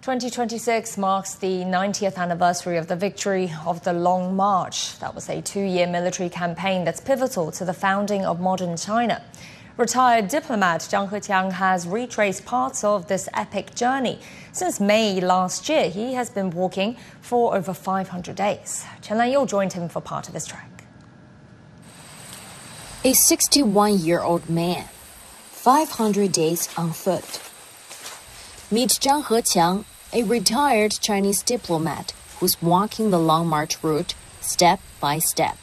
2026 marks the 90th anniversary of the victory of the Long March. That was a 2-year military campaign that's pivotal to the founding of modern China. Retired diplomat Zhang Heqiang has retraced parts of this epic journey. Since May last year, he has been walking for over 500 days. Chen Lanyou joined him for part of his trek. A 61-year-old man, 500 days on foot. Meet Zhang Heqiang, a retired Chinese diplomat who's walking the Long March route step by step.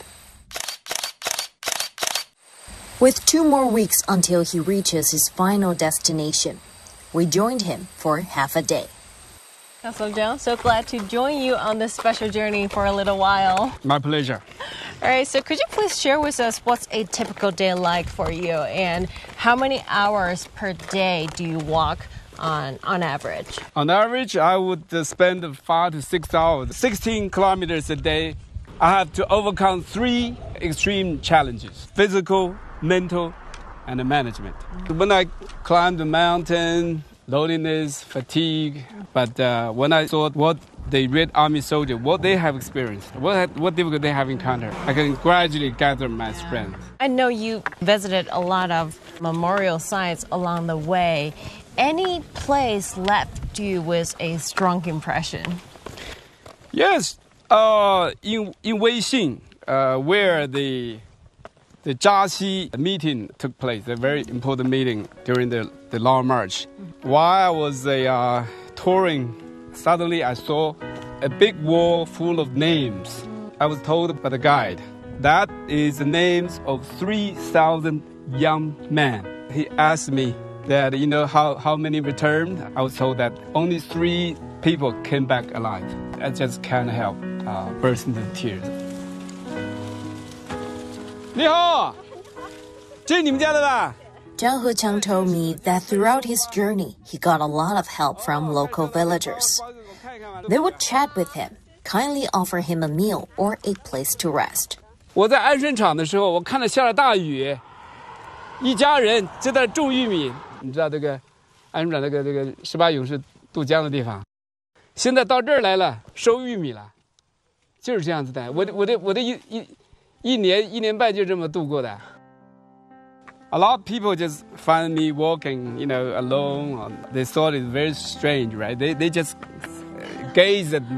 With 2 more weeks until he reaches his final destination, we joined him for half a day. Councilor Zhang, so glad to join you on this special journey for a little while. My pleasure. All right, so could you please share with us what's a typical day like for you and how many hours per day do you walk on average? On average, I would spend 5 to 6 hours, 16 kilometers a day. I have to overcome 3 extreme challenges: physical, mental, and management. When I climb the mountain, loneliness, fatigue, but when I saw what the Red Army soldier, what they have experienced, what difficulty they have encountered, I can gradually gather my strength. I know you visited a lot of memorial sites along the way. Any place left you with a strong impression? Yes, in Weixin, where the Jiaxi meeting took place, a very important meeting during the Long March. While I was touring, suddenly I saw a big wall full of names. I was told by the guide that is the names of 3,000 young men. He asked me that, how many returned. I was told that only 3 people came back alive. I just can't help burst into tears. 你好，这是你们家的吧? Zhang Heqiang told me that throughout his journey, he got a lot of help from local villagers. They would chat with him, kindly offer him a meal or a place to rest. 我在安顺场的时候，我看到下了大雨，一家人就在种玉米。你知道这个安顺场这个18勇士渡江的地方，现在到这儿来了，收玉米了，就是这样子的。我的一年半就这么度过的。A lot of people just find me walking, alone. They thought it's very strange, right? They just gaze at me.